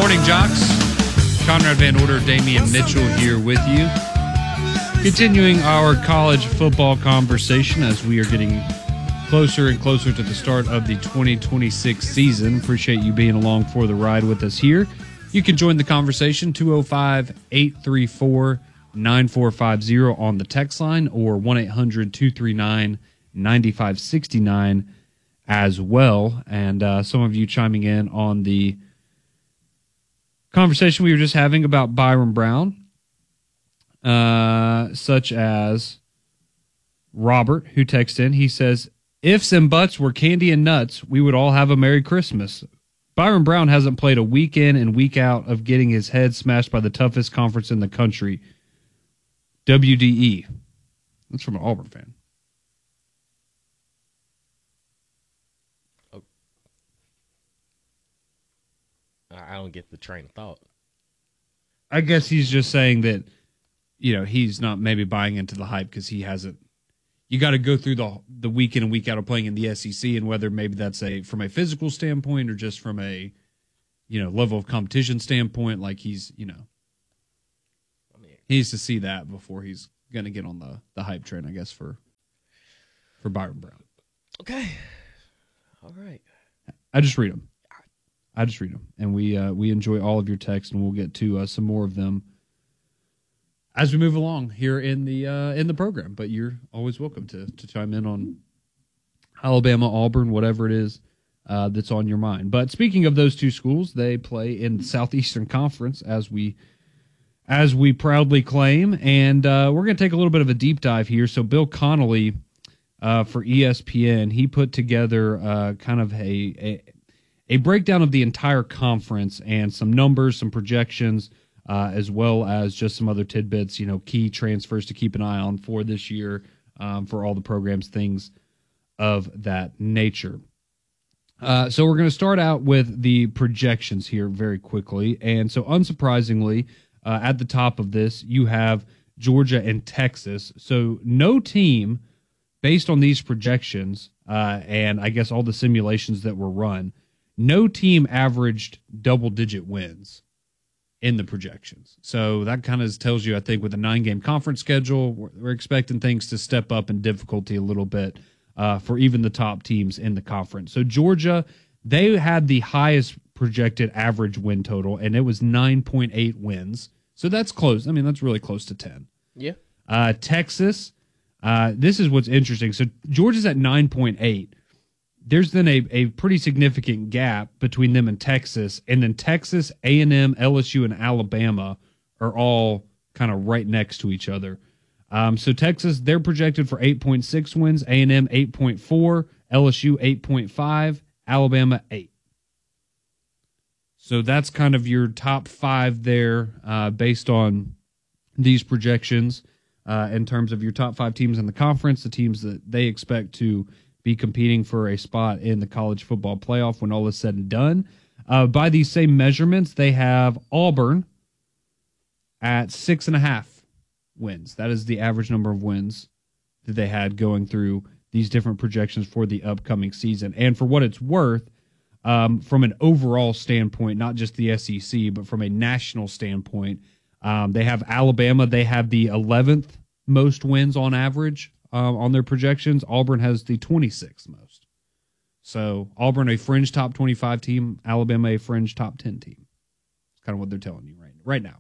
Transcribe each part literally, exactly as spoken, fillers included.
Morning, Jocks. Conrad Van Order, Damian Mitchell here with you. Continuing our college football conversation as we are getting closer and closer to the start of the twenty twenty-six season. Appreciate you being along for the ride with us here. You can join the conversation, two oh five, eight three four, nine four five zero on the text line or one eight hundred, two three nine, nine five six nine as well. And uh, some of you chiming in on the conversation we were just having about Byrum Brown, uh, such as Robert, who texted in. He says, ifs and buts were candy and nuts, we would all have a Merry Christmas. Byrum Brown hasn't played a week in and week out of getting his head smashed by the toughest conference in the country, W D E. That's from an Auburn fan. I don't get the train of thought. I guess he's just saying that, you know, he's not maybe buying into the hype because he hasn't. You got to go through the the week in and week out of playing in the S E C, and whether maybe that's a from a physical standpoint or just from a, you know, level of competition standpoint. Like he's, you know, he needs to see that before he's going to get on the, the hype train, I guess, for for Byrum Brown. Okay, all right. I just read them. I just read them, and we uh, we enjoy all of your texts, and we'll get to uh, some more of them as we move along here in the uh, in the program. But you're always welcome to to chime in on Alabama, Auburn, whatever it is uh, that's on your mind. But speaking of those two schools, they play in the Southeastern Conference, as we as we proudly claim, and uh, we're going to take a little bit of a deep dive here. So Bill Connolly uh, for E S P N, he put together uh, kind of a, a A breakdown of the entire conference and some numbers, some projections, uh, as well as just some other tidbits, you know, key transfers to keep an eye on for this year, um, for all the programs, things of that nature. Uh, so we're going to start out with the projections here very quickly. And so unsurprisingly, uh, at the top of this, you have Georgia and Texas. So no team, based on these projections, uh, and I guess all the simulations that were run, no team averaged double-digit wins in the projections. So that kind of tells you, I think, with a nine-game conference schedule, we're, we're expecting things to step up in difficulty a little bit uh, for even the top teams in the conference. So Georgia, they had the highest projected average win total, and it was nine point eight wins. So that's close. I mean, that's really close to ten. Yeah. Uh, Texas, uh, this is what's interesting. So Georgia's at nine point eight. There's then a, a pretty significant gap between them and Texas, and then Texas, A and M, L S U, and Alabama are all kind of right next to each other. Um, so Texas, they're projected for eight point six wins, A and M eight point four, L S U eight point five, Alabama eight. So that's kind of your top five there uh, based on these projections uh, in terms of your top five teams in the conference, the teams that they expect to be competing for a spot in the college football playoff when all is said and done. Uh, by these same measurements, they have Auburn at six and a half wins. That is the average number of wins that they had going through these different projections for the upcoming season. And for what it's worth, um, from an overall standpoint, not just the S E C, but from a national standpoint, um, they have Alabama. They have the eleventh most wins on average Um, on their projections. Auburn has the twenty-sixth most. So Auburn, a fringe top twenty-five team. Alabama, a fringe top ten team. That's kind of what they're telling you right, right now.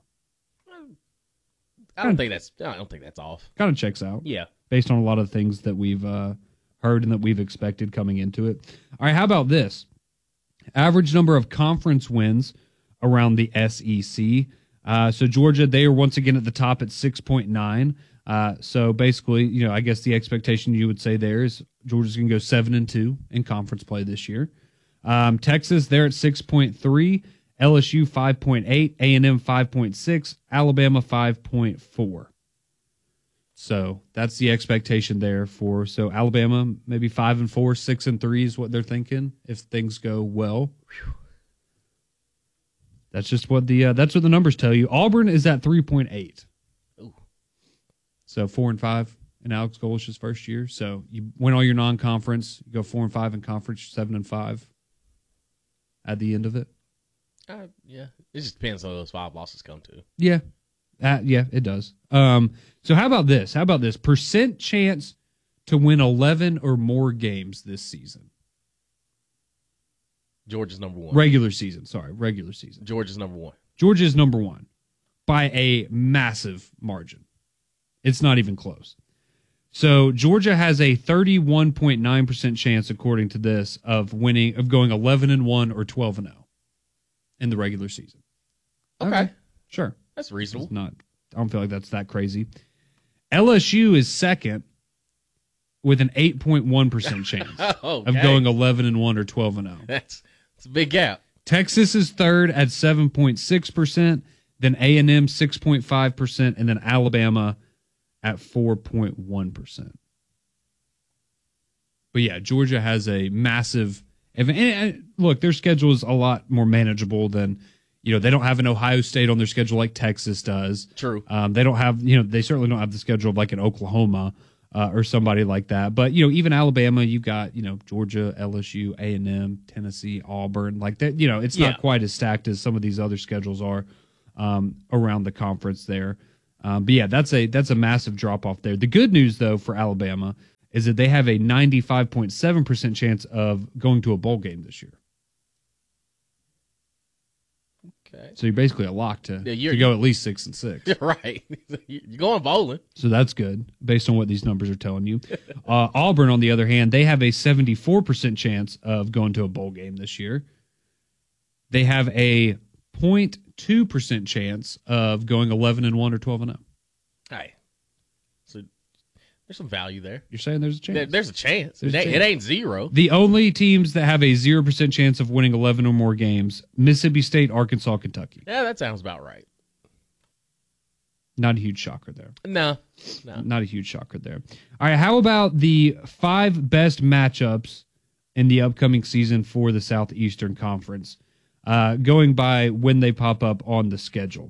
I don't think that's. I don't think that's off. Kind of checks out. Yeah, based on a lot of things that we've uh, heard and that we've expected coming into it. All right, how about this? Average number of conference wins around the S E C. Uh, so Georgia, they are once again at the top at six point nine. Uh, so basically, you know, I guess the expectation you would say there is Georgia's going to go seven and two in conference play this year. Um, Texas, they're at six point three, L S U five point eight, A and M five point six, Alabama five point four. So that's the expectation there for, so Alabama, maybe five and four, six and three is what they're thinking if things go well. Whew. That's just what the, uh, that's what the numbers tell you. Auburn is at three point eight. So four and five in Alex Golish's first year. So you win all your non-conference, you go four and five in conference, seven and five at the end of it. Uh, yeah, it just depends on those five losses come to. Yeah, uh, yeah, it does. Um, so how about this? How about this percent chance to win eleven or more games this season? Georgia's number one. Regular season, sorry, regular season. Georgia's number one. Georgia's number one by a massive margin. It's not even close. So Georgia has a thirty-one point nine percent chance, according to this, of winning, of going eleven and one or twelve and zero in the regular season. Okay, okay. Sure, that's reasonable. It's not. I don't feel like that's that crazy. L S U is second with an eight point one percent chance okay. of going eleven and one or twelve and zero. That's that's a big gap. Texas is third at seven point six percent. Then A and M six point five percent, and then Alabama at four point one percent. But yeah, Georgia has a massive. And, and look, their schedule is a lot more manageable than, you know, they don't have an Ohio State on their schedule like Texas does. True. Um, they don't have, you know, they certainly don't have the schedule of like an Oklahoma uh, or somebody like that. But, you know, even Alabama, you got, you know, Georgia, L S U, A and M, Tennessee, Auburn. Like that, you know, it's yeah. not quite as stacked as some of these other schedules are um, around the conference there. Um, but yeah, that's a that's a massive drop off there. The good news though for Alabama is that they have a ninety-five point seven percent chance of going to a bowl game this year. Okay, so you're basically a lock to, yeah, to go at least six and six. Right, you're going bowling. So that's good based on what these numbers are telling you. uh, Auburn, on the other hand, they have a seventy-four percent chance of going to a bowl game this year. They have a zero point two percent chance of going eleven and one or twelve and zero. Hey, so there's some value there. You're saying there's a chance? There, there's a chance. There's it, a ain't, chance. It ain't zero. The only teams that have a zero percent chance of winning eleven or more games: Mississippi State, Arkansas, Kentucky. Yeah, that sounds about right. Not a huge shocker there. No, no, not a huge shocker there. All right, how about the five best matchups in the upcoming season for the Southeastern Conference? Uh, going by when they pop up on the schedule.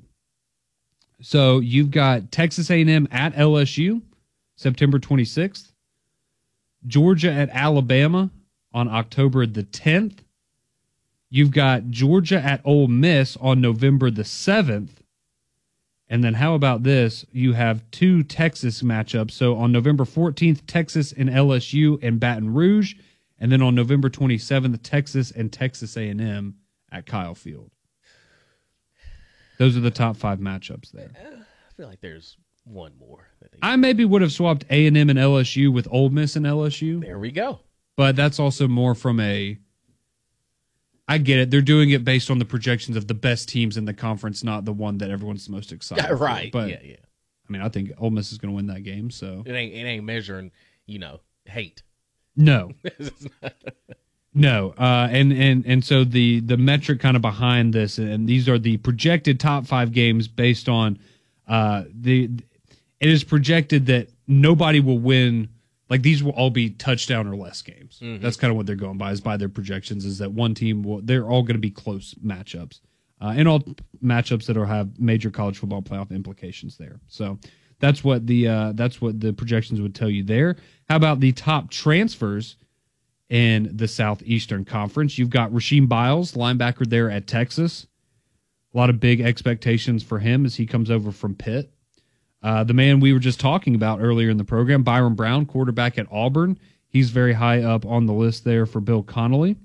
So you've got Texas A and M at L S U, September twenty-sixth. Georgia at Alabama on October the tenth. You've got Georgia at Ole Miss on November the seventh. And then how about this? You have two Texas matchups. So on November fourteenth, Texas and L S U and Baton Rouge. And then on November twenty-seventh, Texas and Texas A and M at Kyle Field. Those are the top five matchups there. I feel like there's one more. That they I maybe would have swapped A and M and L S U with Ole Miss and L S U. There we go. But that's also more from a... I get it. They're doing it based on the projections of the best teams in the conference, not the one that everyone's the most excited yeah, right. for. But, yeah, yeah. I mean, I think Ole Miss is going to win that game, so... It ain't, it ain't measuring, you know, hate. No. No, uh, and and and so the the metric kind of behind this, and these are the projected top five games based on uh, the. It is projected that nobody will win. Like these will all be touchdown or less games. Mm-hmm. That's kind of what they're going by. Is by their projections is that one team will. They're all going to be close matchups, uh, and all matchups that will have major college football playoff implications there. So that's what the uh, that's what the projections would tell you there. How about the top transfers in the Southeastern Conference? You've got Rasheem Biles, linebacker there at Texas. A lot of big expectations for him as he comes over from Pitt. Uh, the man we were just talking about earlier in the program, Byron Brown, quarterback at Auburn. He's very high up on the list there for Bill Connolly.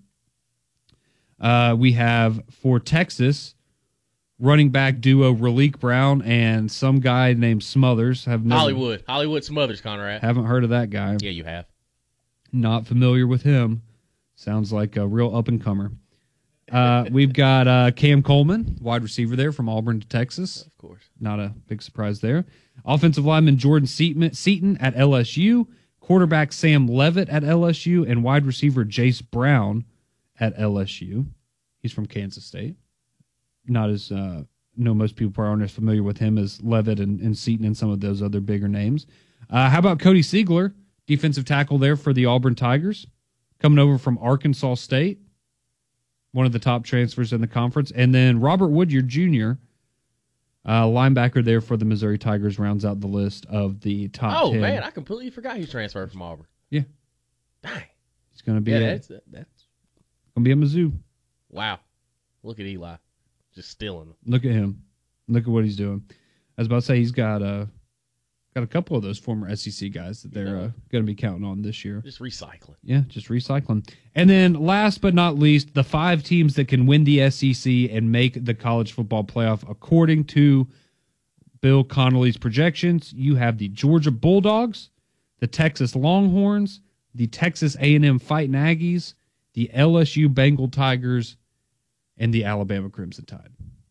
Uh, we have for Texas, running back duo Raleek Brown and some guy named Smothers. Have never, Hollywood. Hollywood Smothers, Conrad. Haven't heard of that guy. Yeah, you have. Not familiar with him. Sounds like a real up-and-comer. Uh, we've got uh, Cam Coleman, wide receiver there from Auburn to Texas. Of course. Not a big surprise there. Offensive lineman Jordan Seaton, Seaton at L S U. Quarterback Sam Levitt at L S U. And wide receiver Jace Brown at L S U. He's from Kansas State. Not as, uh, no, most people aren't as familiar with him as Levitt and, and Seaton and some of those other bigger names. Uh, how about Cody Siegler? Defensive tackle there for the Auburn Tigers, coming over from Arkansas State, one of the top transfers in the conference. And then Robert Woodyard Junior, uh, linebacker there for the Missouri Tigers, rounds out the list of the top oh, ten. Oh, man, I completely forgot he transferred from Auburn. Yeah. Dang. He's going to be yeah, at, that's, that's... gonna be at Mizzou. Wow. Look at Eli. just stealing them. Look at him. Look at what he's doing. I was about to say he's got uh, got a couple of those former S E C guys that they're uh, going to be counting on this year. Just recycling. Yeah, just recycling. And then last but not least, the five teams that can win the S E C and make the college football playoff according to Bill Connolly's projections. You have the Georgia Bulldogs, the Texas Longhorns, the Texas A and M Fighting Aggies, the L S U Bengal Tigers, and the Alabama Crimson Tide.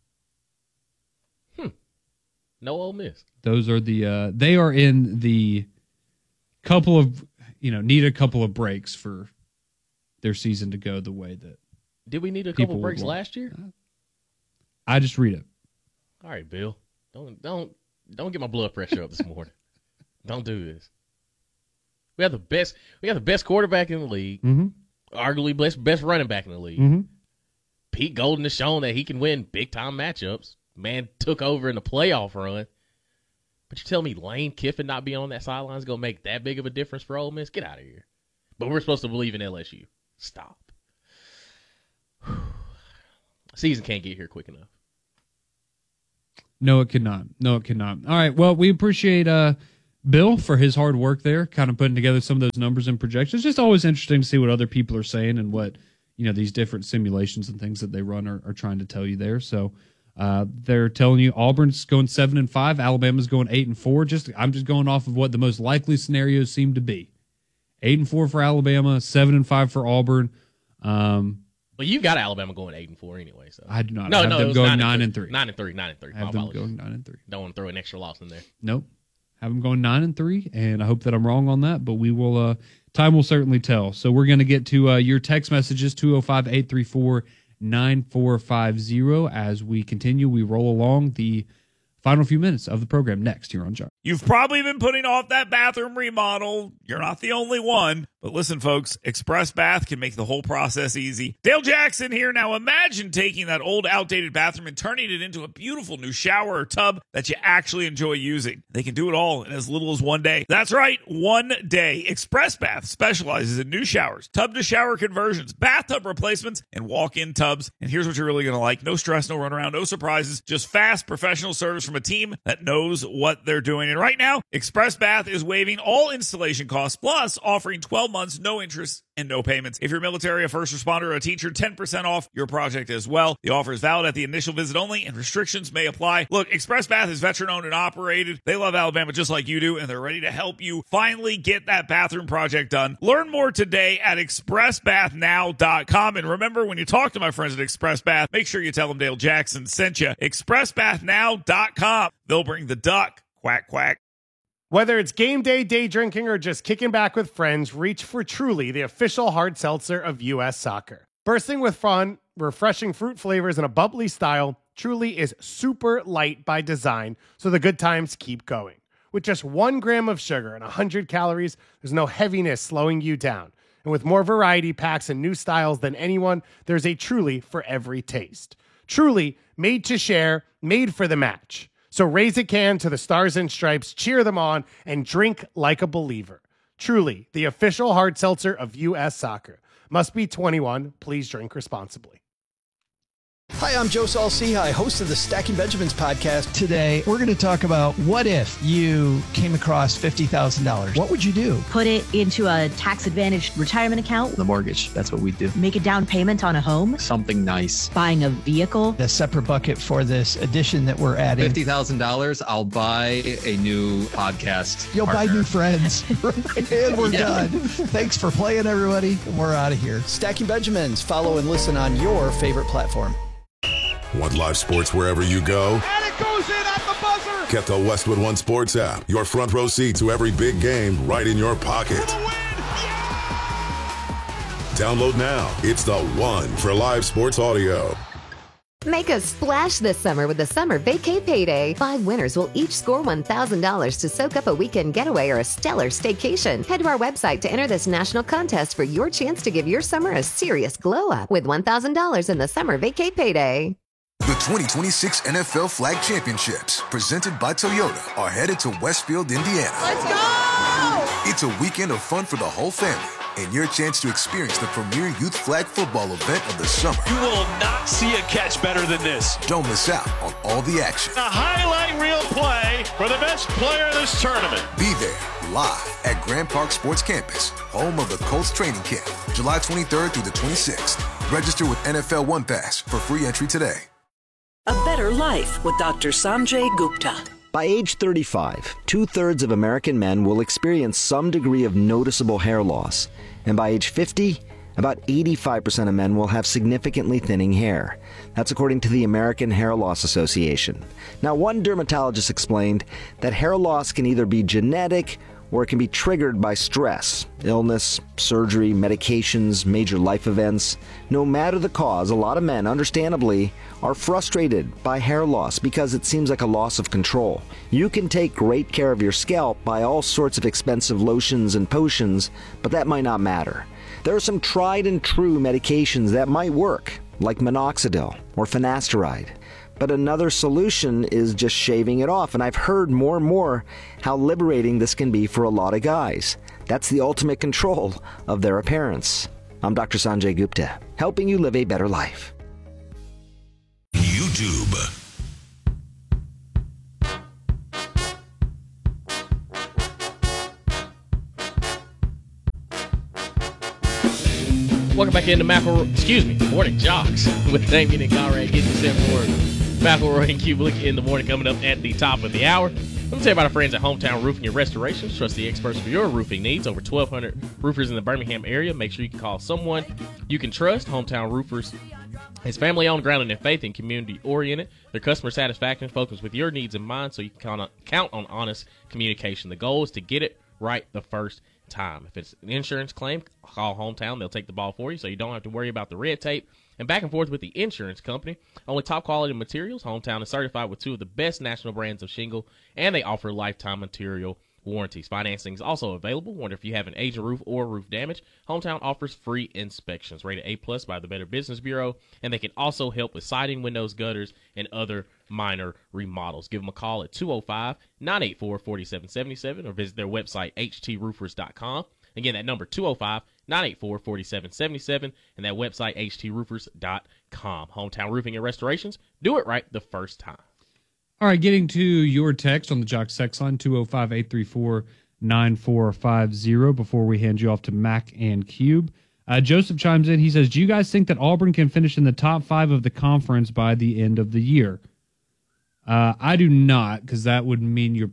Hmm. No Ole Miss. Those are the uh, they are in the couple of you know need a couple of breaks for their season to go the way that. Did we need a couple breaks last year? I just read it. All right, Bill. Don't don't don't get my blood pressure up this morning. Don't do this. We have the best. We have the best quarterback in the league. Mm-hmm. Arguably best best running back in the league. Mm-hmm. Pete Golden has shown that he can win big time matchups. Man took over in the playoff run. But you tell me Lane Kiffin not being on that sideline is going to make that big of a difference for Ole Miss? Get out of here. But we're supposed to believe in L S U. Stop. Season can't get here quick enough. No, it cannot. No, it cannot. All right. Well, we appreciate uh, Bill for his hard work there, kind of putting together some of those numbers and projections. It's just always interesting to see what other people are saying and what, you know, these different simulations and things that they run are, are trying to tell you there. So uh, they're telling you Auburn's going seven and five, Alabama's going eight and four. Just I'm just going off of what the most likely scenarios seem to be. Eight and four for Alabama, seven and five for Auburn. Um, Well, you got Alabama going eight and four anyway. So I do not. No, I have no, them it going nine, nine and and three. three. Nine and three. Nine and three. I have My them apologies. going nine and three. Don't want to throw an extra loss in there. Nope. Have them going nine and three, and I hope that I'm wrong on that, but we will. Uh, time will certainly tell. So we're going to get to uh, your text messages two oh five, eight three four, nine four five zero as we continue. We roll along the final few minutes of the program next here on Jar. You've probably been putting off that bathroom remodel. You're not the only one. But listen, folks, Express Bath can make the whole process easy. Dale Jackson here. Now imagine taking that old, outdated bathroom and turning it into a beautiful new shower or tub that you actually enjoy using. They can do it all in as little as one day. That's right, one day. Express Bath specializes in new showers, tub-to-shower conversions, bathtub replacements, and walk-in tubs. And here's what you're really going to like. No stress, no runaround, no surprises. Just fast, professional service from a team that knows what they're doing. And right now, Express Bath is waiving all installation costs, plus offering twelve months, no interest, and no payments. If you're military, a first responder, or a teacher, ten percent off your project as well. The offer is valid at the initial visit only, and restrictions may apply. Look, Express Bath is veteran-owned and operated. They love Alabama just like you do, and they're ready to help you finally get that bathroom project done. Learn more today at express bath now dot com. And remember, when you talk to my friends at Express Bath, make sure you tell them Dale Jackson sent you. express bath now dot com. They'll bring the duck. Quack, quack. Whether it's game day, day drinking, or just kicking back with friends, reach for Truly, the official hard seltzer of U S Soccer. Bursting with fun, refreshing fruit flavors, and a bubbly style, Truly is super light by design, so the good times keep going. With just one gram of sugar and one hundred calories, there's no heaviness slowing you down. And with more variety packs and new styles than anyone, there's a Truly for every taste. Truly, made to share, made for the match. So raise a can to the Stars and Stripes, cheer them on, and drink like a believer. Truly, the official hard seltzer of U S Soccer. Must be twenty-one. Please drink responsibly. Hi, I'm Joe Saul-Sehy, host of the Stacking Benjamins podcast. Today, we're going to talk about what if you came across fifty thousand dollars? What would you do? Put it into a tax-advantaged retirement account. The mortgage, that's what we do. Make a down payment on a home. Something nice. Buying a vehicle. A separate bucket for this addition that we're adding. fifty thousand dollars, I'll buy a new podcast You'll partner. buy new friends. And we're Yeah. done. Thanks for playing, everybody. We're out of here. Stacking Benjamins. Follow and listen on your favorite platform. Want live sports wherever you go? And it goes in at the buzzer! Get the Westwood One Sports app. Your front row seat to every big game right in your pocket. For the win! Yeah! Download now. It's the one for live sports audio. Make a splash this summer with the Summer Vacay Payday. Five winners will each score one thousand dollars to soak up a weekend getaway or a stellar staycation. Head to our website to enter this national contest for your chance to give your summer a serious glow up with one thousand dollars in the Summer Vacay Payday. The twenty twenty-six N F L Flag Championships, presented by Toyota, are headed to Westfield, Indiana. Let's go! It's a weekend of fun for the whole family. and your chance to experience the premier youth flag football event of the summer. You will not see a catch better than this. Don't miss out on all the action. A highlight reel play for the best player in this tournament. Be there live at Grand Park Sports Campus, home of the Colts training camp, July twenty-third through the twenty-sixth. Register with N F L One Pass for free entry today. A better life with Doctor Sanjay Gupta. By age thirty-five, two-thirds of American men will experience some degree of noticeable hair loss. And by age fifty, about eighty-five percent of men will have significantly thinning hair. That's according to the American Hair Loss Association. Now, one dermatologist explained that hair loss can either be genetic or it can be triggered by stress, illness, surgery, medications, major life events. No matter the cause, a lot of men, understandably, are frustrated by hair loss because it seems like a loss of control. You can take great care of your scalp by all sorts of expensive lotions and potions, but that might not matter. There are some tried and true medications that might work, like minoxidil or finasteride. But another solution is just shaving it off, and I've heard more and more how liberating this can be for a lot of guys. That's the ultimate control of their appearance. I'm Doctor Sanjay Gupta, helping you live a better life. YouTube. Welcome back into McElroy, excuse me, Morning Jocks with Damien and Conrad getting you set for McElroy and Kublik in the morning coming up at the top of the hour. Let me tell you about our friends at Hometown Roofing and Restorations. Trust the experts for your roofing needs. Over twelve hundred roofers in the Birmingham area. Make sure you can call someone you can trust. Hometown Roofers is family-owned, grounded in faith, and community-oriented. Their customer satisfaction focused with your needs in mind, so you can count on, count on honest communication. The goal is to get it right the first time. If it's an insurance claim, call Hometown. They'll take the ball for you, so you don't have to worry about the red tape and back and forth with the insurance company. Only top quality materials. Hometown is certified with two of the best national brands of shingle, and they offer lifetime material warranties. Financing is also available. Wonder if you have an aging roof or roof damage. Hometown offers free inspections, rated A plus by the Better Business Bureau, and they can also help with siding, windows, gutters, and other minor remodels. Give them a call at two oh five, nine eight four, four seven seven seven or visit their website, h t roofers dot com. Again, that number, two oh five, nine eight four, four seven seven seven, and that website, h t roofers dot com. Hometown Roofing and Restorations. Do it right the first time. All right, getting to your text on the Jock Sex line, two oh five, eight three four, nine four five zero, before we hand you off to Mac and Cube. Uh, Joseph chimes in. He says, do you guys think that Auburn can finish in the top five of the conference by the end of the year? Uh, I do not, because that would mean you're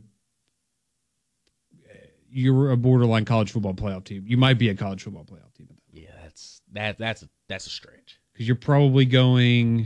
you're a borderline college football playoff team. You might be a college football playoff team. Yeah, that's that that's a, that's a stretch. Because you're probably going...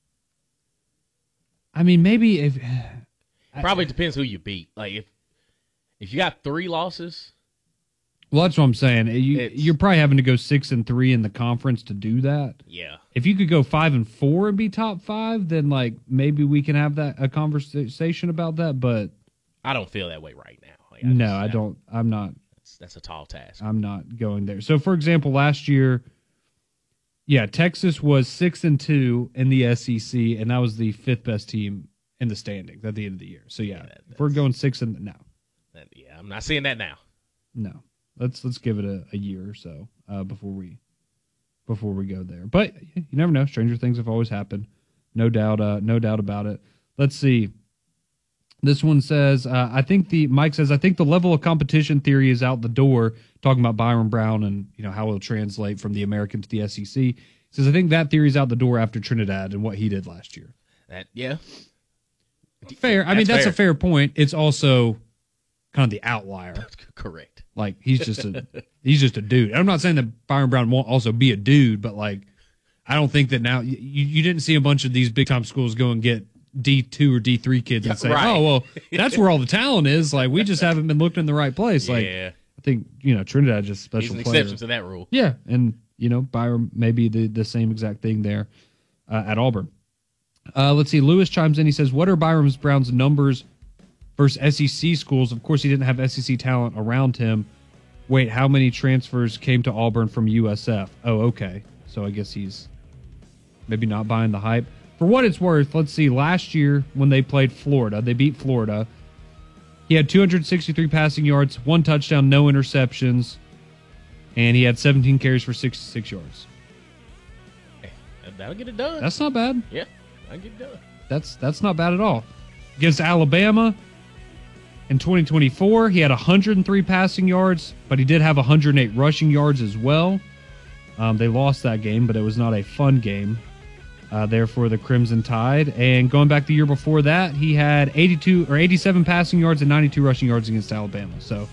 I mean, maybe if probably depends who you beat. Like if if you got three losses, well, that's what I'm saying. You, you're probably having to go six and three in the conference to do that. Yeah. If you could go five and four and be top five, then like maybe we can have that a conversation about that. But I don't feel that way right now. Like, I no, just, I don't. I'm not. That's, that's a tall task. I'm not going there. So, for example, last year. Yeah, Texas was six and two in the S E C, and that was the fifth best team in the standings at the end of the year. So yeah, yeah that, if we're going six and no, that, yeah, I'm not seeing that now. No, let's let's give it a, a year or so uh, before we before we go there. But you never know. Stranger things have always happened. No doubt, uh, no doubt about it. Let's see. This one says, uh, I think the Mike says, I think the level of competition theory is out the door. Talking about Byron Brown and you know how it'll translate from the American to the S E C. He says, I think that theory is out the door after Trinidad and what he did last year. That yeah, fair. I that's mean, that's fair. a fair point. It's also kind of the outlier. Correct. Like he's just a he's just a dude. I'm not saying that Byron Brown won't also be a dude, but like I don't think that now you you didn't see a bunch of these big time schools go and get D two or D three kids and say, right. oh, well, that's where all the talent is. Like, we just haven't been looking in the right place. Like, yeah. I think, you know, Trinidad just special He's an player. exception to that rule. Yeah. And, you know, Byron may be the, the same exact thing there uh, at Auburn. Uh, let's see. Lewis chimes in. He says, what are Byron Brown's numbers versus S E C schools? Of course, he didn't have S E C talent around him. Wait, how many transfers came to Auburn from U S F? Oh, okay. So I guess he's maybe not buying the hype. For what it's worth, let's see. Last year when they played Florida, they beat Florida. He had two hundred sixty-three passing yards, one touchdown, no interceptions. and he had seventeen carries for sixty-six yards. That'll get it done. That's not bad. Yeah, that'll get it done. That's that's not bad at all. Against Alabama in twenty twenty-four, he had one hundred three passing yards, but he did have one hundred eight rushing yards as well. Um, they lost that game, but it was not a fun game uh, there for the Crimson Tide. And going back the year before that, he had eighty-two or eighty-seven passing yards and ninety-two rushing yards against Alabama. So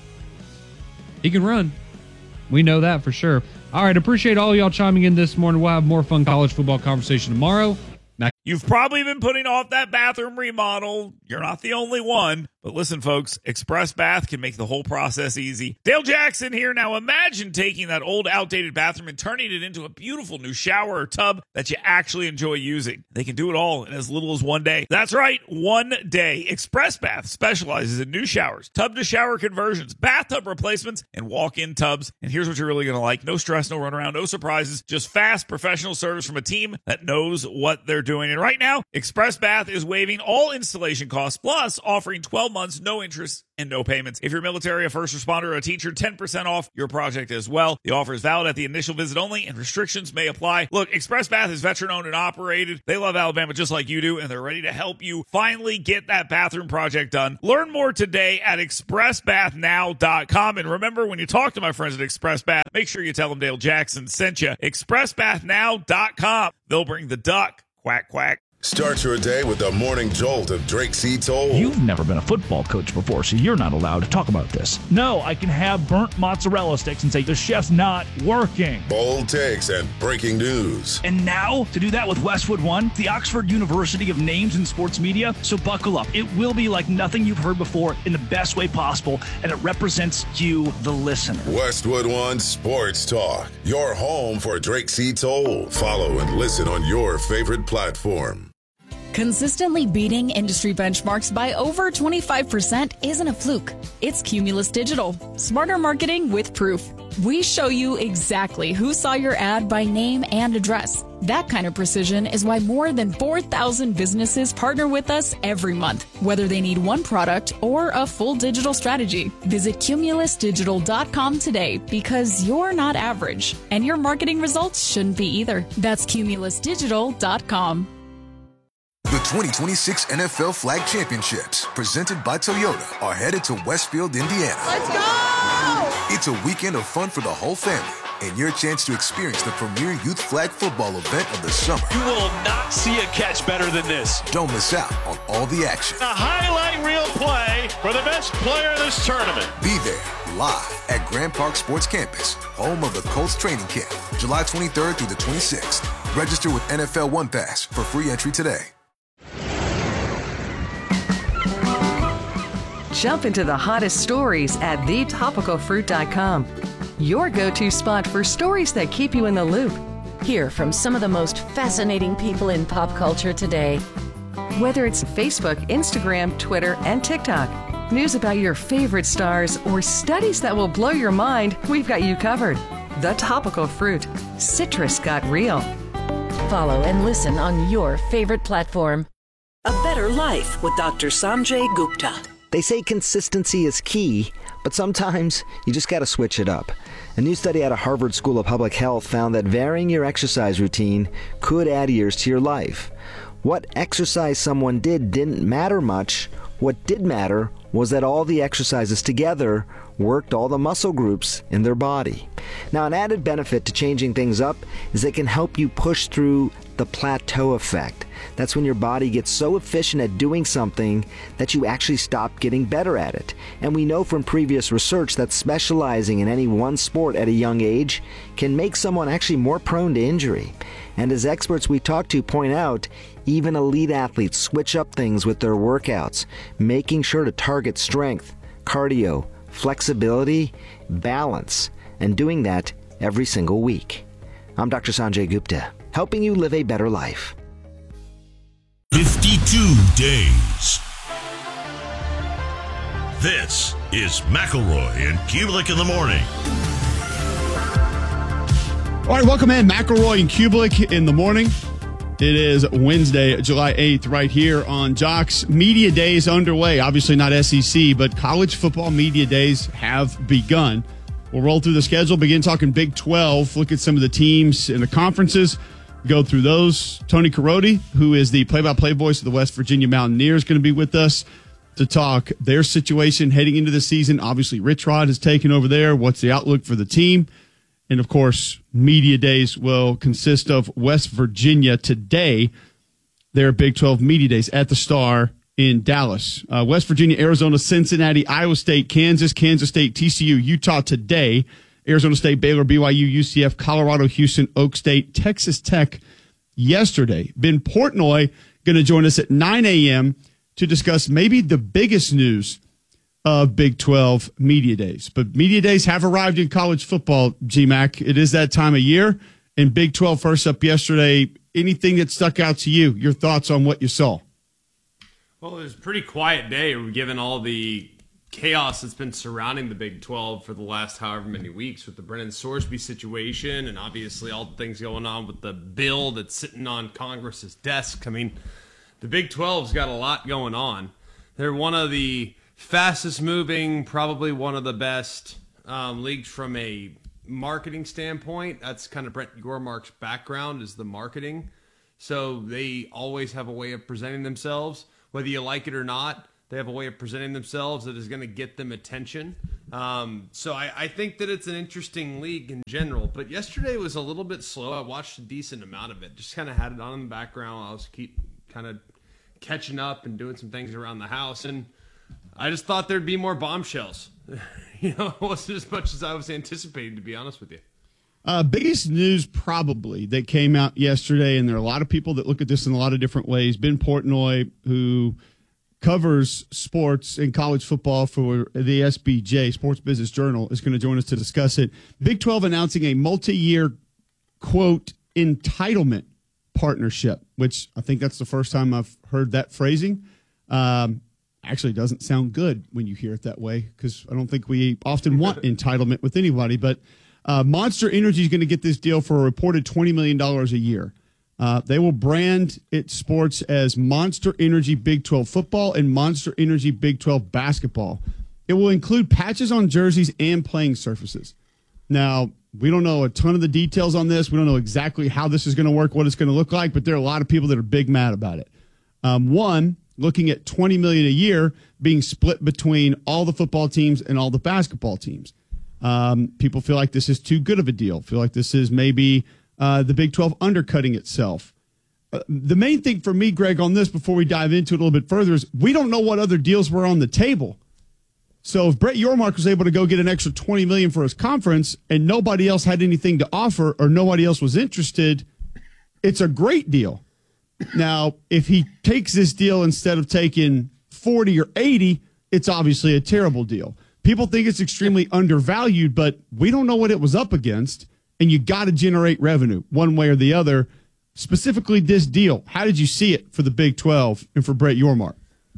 he can run. We know that for sure. All right, appreciate all y'all chiming in this morning. We'll have more fun college football conversation tomorrow. Mac- You've probably been putting off that bathroom remodel. You're not the only one. But listen, folks, Express Bath can make the whole process easy. Dale Jackson here. Now imagine taking that old outdated bathroom and turning it into a beautiful new shower or tub that you actually enjoy using. They can do it all in as little as one day. That's right, one day. Express Bath specializes in new showers, tub-to-shower conversions, bathtub replacements, and walk-in tubs. And here's what you're really going to like. No stress, no runaround, no surprises, just fast professional service from a team that knows what they're doing. And right now, Express Bath is waiving all installation costs, plus offering twelve months, no interest, and no payments. If you're military, a first responder, or a teacher, ten percent off your project as well. The offer is valid at the initial visit only, and restrictions may apply. Look, Express Bath is veteran-owned and operated. They love Alabama just like you do, and they're ready to help you finally get that bathroom project done. Learn more today at express bath now dot com. And remember, when you talk to my friends at Express Bath, make sure you tell them Dale Jackson sent you. express bath now dot com. They'll bring the duck. Quack, quack. Start your day with the morning jolt of Drake C. Toll. You've never been a football coach before, so you're not allowed to talk about this. No, I can have burnt mozzarella sticks and say the chef's not working. Bold takes and breaking news. And now, to do that with Westwood One, the Oxford University of Names in Sports Media. So buckle up. It will be like nothing you've heard before in the best way possible, and it represents you, the listener. Westwood One Sports Talk, your home for Drake C. Toll. Follow and listen on your favorite platform. Consistently beating industry benchmarks by over twenty-five percent isn't a fluke. It's Cumulus Digital. Smarter marketing with proof. We show you exactly who saw your ad by name and address. That kind of precision is why more than four thousand businesses partner with us every month, whether they need one product or a full digital strategy. Visit cumulus digital dot com today, because you're not average, and your marketing results shouldn't be either. That's cumulus digital dot com. The twenty twenty-six N F L Flag Championships, presented by Toyota, are headed to Westfield, Indiana. Let's go! It's a weekend of fun for the whole family, and your chance to experience the premier youth flag football event of the summer. You will not see a catch better than this. Don't miss out on all the action. A highlight reel play for the best player in this tournament. Be there live at Grand Park Sports Campus, home of the Colts training camp, July twenty-third through the twenty-sixth. Register with N F L One Pass for free entry today. Jump into the hottest stories at the topical fruit dot com. Your go-to spot for stories that keep you in the loop. Hear from some of the most fascinating people in pop culture today. Whether it's Facebook, Instagram, Twitter, and TikTok, news about your favorite stars, or studies that will blow your mind, we've got you covered. The Topical Fruit. Citrus got real. Follow and listen on your favorite platform. A Better Life with Doctor Sanjay Gupta. They say consistency is key, but sometimes you just got to switch it up. A new study out of Harvard School of Public Health found that varying your exercise routine could add years to your life. What exercise someone did didn't matter much. What did matter was that all the exercises together worked all the muscle groups in their body. Now, an added benefit to changing things up is they can help you push through the plateau effect. That's when your body gets so efficient at doing something that you actually stop getting better at it. And we know from previous research that specializing in any one sport at a young age can make someone actually more prone to injury. And as experts we talk to point out, even elite athletes switch up things with their workouts, making sure to target strength, cardio, flexibility, balance, and doing that every single week. I'm Doctor Sanjay Gupta, helping you live a better life. fifty-two days. This is McElroy and Kubelik in the morning. All right, welcome in. McElroy and Kubelik in the morning. It is Wednesday, July eighth, right here on Jocks. Media Days underway. Obviously not S E C, but college football media days have begun. We'll roll through the schedule, begin talking Big twelve, look at some of the teams in the conferences, go through those. Tony Carodi, who is the play-by-play voice of the West Virginia Mountaineers, going to be with us to talk their situation heading into the season. Obviously, Rich Rod has taken over there. What's the outlook for the team? And, of course, media days will consist of West Virginia today. Their Big twelve media days at the Star in Dallas. Uh, West Virginia, Arizona, Cincinnati, Iowa State, Kansas, Kansas State, T C U, Utah today. Arizona State, Baylor, B Y U, U C F, Colorado, Houston, Oak State, Texas Tech yesterday. Ben Portnoy going to join us at nine a.m. to discuss maybe the biggest news of Big twelve media days. But media days have arrived in college football, G MAC. It is that time of year. And Big twelve first up yesterday. Anything that stuck out to you? Your thoughts on what you saw? Well, it was a pretty quiet day given all the chaos that's been surrounding the Big twelve for the last however many weeks with the Brennan Sorsby situation and obviously all the things going on with the bill that's sitting on Congress's desk. I mean, the Big twelve's got a lot going on. They're one of the fastest moving, probably one of the best um, leagues from a marketing standpoint. That's kind of Brett Yormark's background, is the marketing. So they always have a way of presenting themselves. Whether you like it or not, they have a way of presenting themselves that is going to get them attention. Um, so I, I think that it's an interesting league in general. But yesterday was a little bit slow. I watched a decent amount of it. Just kind of had it on in the background. I was keep kind of catching up and doing some things around the house. And I just thought there'd be more bombshells. You know, it wasn't as much as I was anticipating, to be honest with you. Uh, biggest news probably that came out yesterday, and there are a lot of people that look at this in a lot of different ways. Ben Portnoy, who covers sports and college football for the S B J, Sports Business Journal, is going to join us to discuss it. Big twelve announcing a multi-year, quote, entitlement partnership, which I think that's the first time I've heard that phrasing. Um, actually doesn't sound good when you hear it that way, because I don't think we often want entitlement with anybody, but Uh, Monster Energy is going to get this deal for a reported twenty million dollars a year. Uh, they will brand its sports as Monster Energy Big twelve football and Monster Energy Big twelve basketball. It will include patches on jerseys and playing surfaces. Now, we don't know a ton of the details on this. We don't know exactly how this is going to work, what it's going to look like, but there are a lot of people that are big mad about it. Um, one, looking at twenty million dollars a year being split between all the football teams and all the basketball teams. Um, people feel like this is too good of a deal, feel like this is maybe uh, the Big twelve undercutting itself. Uh, the main thing for me, Greg, on this, before we dive into it a little bit further, is we don't know what other deals were on the table. So if Brett Yormark was able to go get an extra twenty million dollars for his conference and nobody else had anything to offer or nobody else was interested, it's a great deal. Now, if he takes this deal instead of taking forty or eighty, it's obviously a terrible deal. People think it's extremely undervalued, but we don't know what it was up against, and you got to generate revenue one way or the other. Specifically this deal, how did you see it for the Big twelve and for Brett Yormark?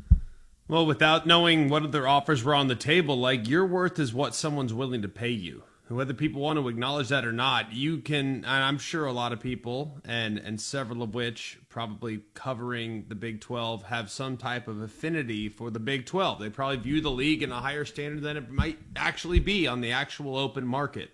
Well, without knowing what other offers were on the table, like, your worth is what someone's willing to pay you. Whether people want to acknowledge that or not, you can, and I'm sure a lot of people, and, and several of which probably covering the Big twelve, have some type of affinity for the Big twelve. They probably view the league in a higher standard than it might actually be on the actual open market.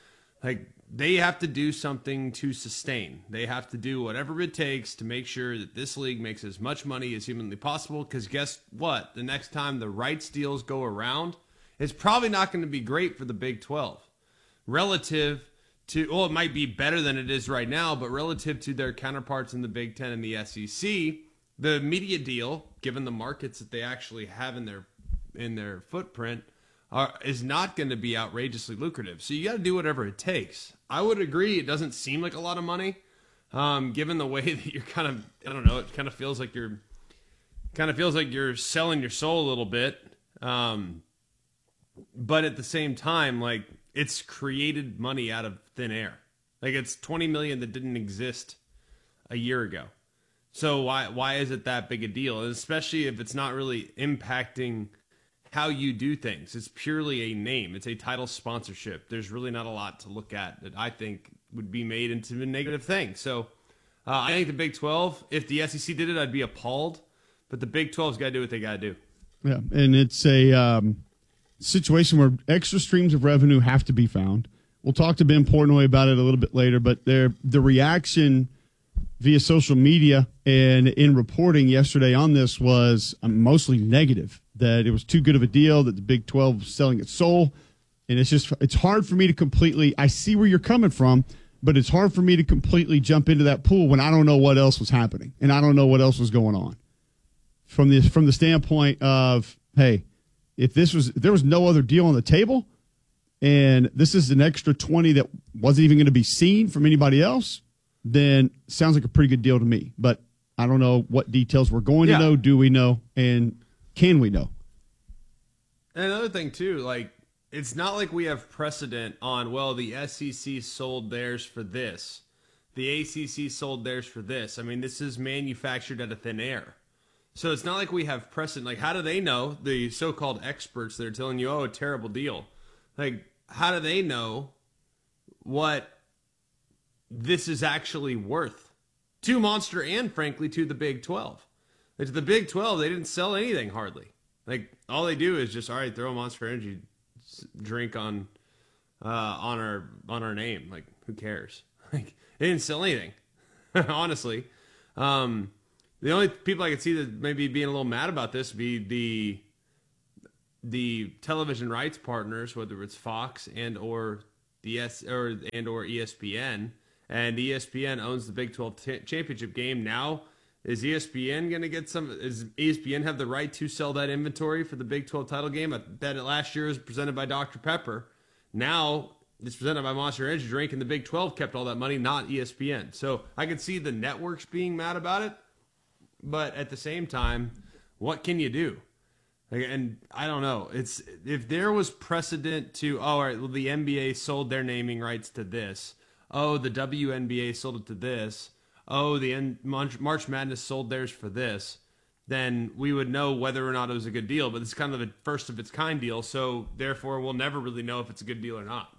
Like, they have to do something to sustain. They have to do whatever it takes to make sure that this league makes as much money as humanly possible, because guess what? The next time the rights deals go around, it's probably not going to be great for the Big twelve. Relative to, well, it might be better than it is right now, but relative to their counterparts in the Big Ten and the S E C, the media deal, given the markets that they actually have in their in their footprint, are, is not going to be outrageously lucrative. So you got to do whatever it takes. I would agree. It doesn't seem like a lot of money, um, given the way that you're kind of, I don't know, it kind of feels like you're, kind of feels like you're selling your soul a little bit. Um, but at the same time, like, it's created money out of thin air. Like, it's twenty million dollars that didn't exist a year ago. So why why is it that big a deal? And especially if it's not really impacting how you do things. It's purely a name. It's a title sponsorship. There's really not a lot to look at that I think would be made into a negative thing. So uh, I think the Big twelve, if the S E C did it, I'd be appalled. But the Big twelve's got to do what they got to do. Yeah, and it's a um, situation where extra streams of revenue have to be found. We'll talk to Ben Portnoy about it a little bit later, but there, the reaction via social media and in reporting yesterday on this was um, mostly negative, that it was too good of a deal, that the Big twelve was selling its soul. And it's just, it's hard for me to completely, I see where you're coming from, but it's hard for me to completely jump into that pool when I don't know what else was happening and I don't know what else was going on. From the, from the standpoint of, hey, if this was, if there was no other deal on the table and this is an extra twenty that wasn't even going to be seen from anybody else, then sounds like a pretty good deal to me. But I don't know what details we're going yeah. to know. Do we know? And can we know? And another thing, too, like, it's not like we have precedent on, well, the S E C sold theirs for this. The A C C sold theirs for this. I mean, this is manufactured out of thin air. So it's not like we have precedent. Like, how do they know, the so-called experts that are telling you, oh, a terrible deal? Like, how do they know what this is actually worth to Monster and, frankly, to the Big twelve? Like, to the Big twelve, they didn't sell anything hardly. Like, all they do is just, all right, throw a Monster Energy drink on uh, on our on our name. Like, who cares? Like, they didn't sell anything, honestly. Um, the only people I could see that maybe being a little mad about this would be the the television rights partners, whether it's Fox and or the S or and or E S P N. And E S P N owns the Big twelve t- championship game. Now, is E S P N going to get some? Is E S P N have the right to sell that inventory for the Big twelve title game? I bet it last year was presented by Doctor Pepper. Now it's presented by Monster Energy Drink, and the Big twelve kept all that money, not E S P N. So I could see the networks being mad about it, but at the same time, what can you do? Like, and I don't know. It's if there was precedent to, oh, all right, well, the N B A sold their naming rights to this. Oh, the W N B A sold it to this. Oh, the N- March Madness sold theirs for this. Then we would know whether or not it was a good deal. But it's kind of a first of its kind deal, so therefore we'll never really know if it's a good deal or not.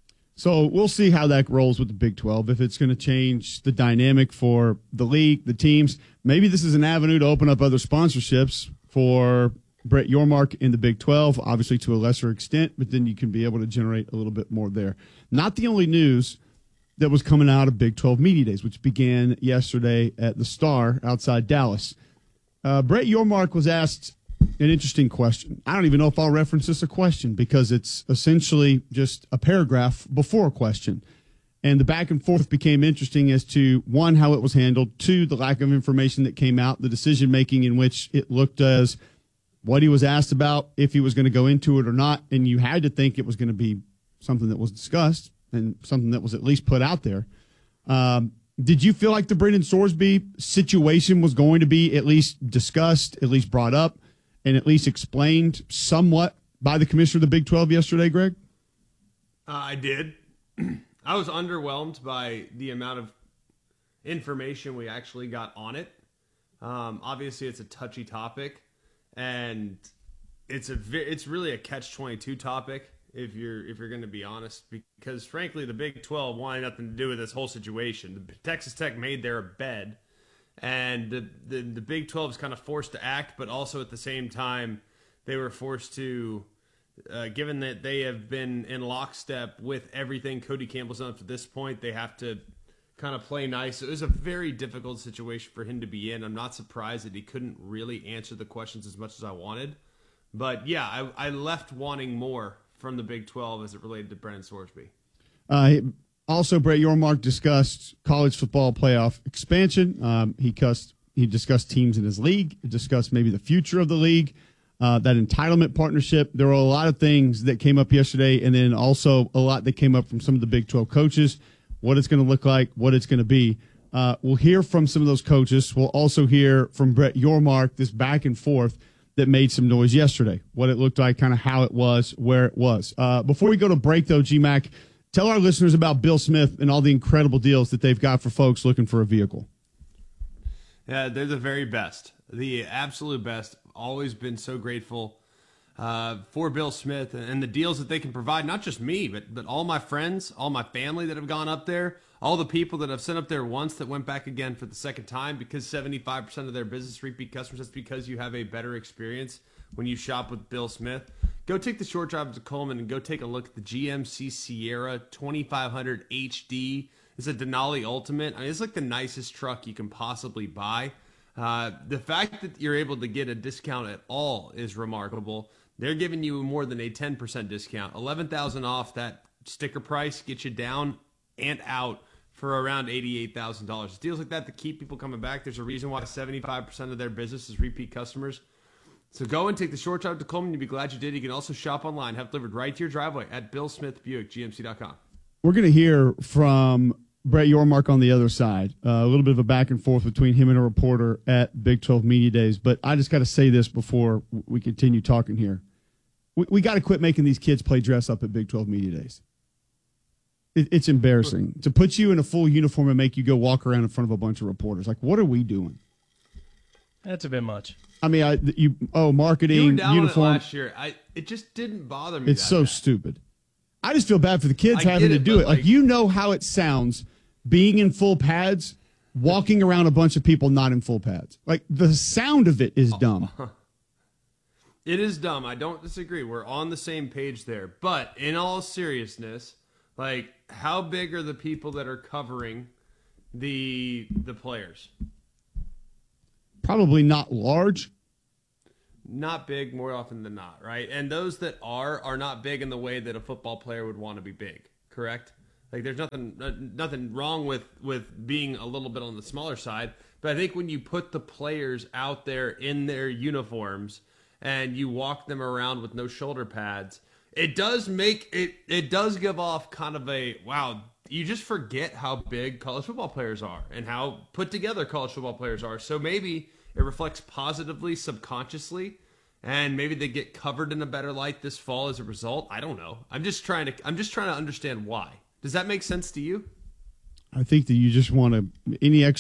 So we'll see how that rolls with the Big twelve, if it's going to change the dynamic for the league, the teams. Maybe this is an avenue to open up other sponsorships for Brett Yormark in the Big twelve, obviously to a lesser extent, but then you can be able to generate a little bit more there. Not the only news that was coming out of Big twelve Media Days, which began yesterday at the Star outside Dallas. Uh, Brett Yormark was asked an interesting question. I don't even know if I'll reference this a question because it's essentially just a paragraph before a question. And the back and forth became interesting as to, one, how it was handled, two, the lack of information that came out, the decision-making in which it looked as what he was asked about, if he was going to go into it or not, and you had to think it was going to be something that was discussed and something that was at least put out there. Um, did you feel like the Brendan Sorsby situation was going to be at least discussed, at least brought up, and at least explained somewhat by the commissioner of the Big twelve yesterday, Greg? Uh, I did. I was underwhelmed by the amount of information we actually got on it. Um, obviously, it's a touchy topic, and it's a ve- it's really a catch twenty-two topic. If you're if you're going to be honest, because frankly, the Big twelve wanted nothing to do with this whole situation. The Texas Tech made their bed, and the, the the Big twelve is kind of forced to act, but also at the same time, they were forced to, uh, given that they have been in lockstep with everything Cody Campbell's done up to this point, they have to kind of play nice. It was a very difficult situation for him to be in. I'm not surprised that he couldn't really answer the questions as much as I wanted, but yeah, I, I left wanting more from the Big twelve as it related to Brendan Sorsby. Uh, also, Brett Yormark discussed college football playoff expansion. Um, he, cussed, he discussed teams in his league. He discussed maybe the future of the league, uh, that entitlement partnership. There were a lot of things that came up yesterday, and then also a lot that came up from some of the Big twelve coaches, what it's going to look like, what it's going to be. Uh, we'll hear from some of those coaches. We'll also hear from Brett Yormark, this back and forth that made some noise yesterday, what it looked like, kind of how it was, where it was. Uh, before we go to break, though, G-Mac, tell our listeners about Bill Smith and all the incredible deals that they've got for folks looking for a vehicle. Yeah, they're the very best, the absolute best. Always been so grateful uh, for Bill Smith and, and the deals that they can provide, not just me, but, but all my friends, all my family that have gone up there, all the people that have sent up there once that went back again for the second time, because seventy-five percent of their business repeat customers. That's because you have a better experience when you shop with Bill Smith. go take the short drive to Coleman and go take a look at the G M C Sierra twenty-five hundred H D. It's a Denali Ultimate. I mean, it's like the nicest truck you can possibly buy. Uh, the fact that you're able to get a discount at all is remarkable. They're giving you more than a ten percent discount. eleven thousand dollars off that sticker price gets you down and out for around eighty-eight thousand dollars. Deals like that that keep people coming back. There's a reason why seventy-five percent of their business is repeat customers. So go and take the short drive to Coleman. You'll be glad you did. You can also shop online, have it delivered right to your driveway at Bill Smith Buick G M C dot com. We're going to hear from Brett Yormark on the other side. Uh, a little bit of a back and forth between him and a reporter at Big twelve Media Days. But I just got to say this before we continue talking here. We, we got to quit making these kids play dress up at Big twelve Media Days. It, it's embarrassing to put you in a full uniform and make you go walk around in front of a bunch of reporters. Like, what are we doing? That's a bit much. I mean, I you oh marketing You were down uniform. on it last year. I it just didn't bother me. It's that so bad. stupid. I just feel bad for the kids I having get to it, do but, it. Like, like- you know how it sounds being in full pads, walking around a bunch of people not in full pads. Like, the sound of it is dumb. It is dumb. I don't disagree. We're on the same page there. But in all seriousness, like, how big are the people that are covering the the players? Probably not large. Not big more often than not, right? And those that are are not big in the way that a football player would want to be big, correct? Like, there's nothing uh, nothing wrong with with being a little bit on the smaller side, but I think when you put the players out there in their uniforms and you walk them around with no shoulder pads, it does make it it does give off kind of a wow. You just forget how big college football players are and how put together college football players are. So maybe it reflects positively subconsciously, and maybe they get covered in a better light this fall as a result. I don't know. I'm just trying to I'm just trying to understand why. Does that make sense to you? I think that you just want to any extra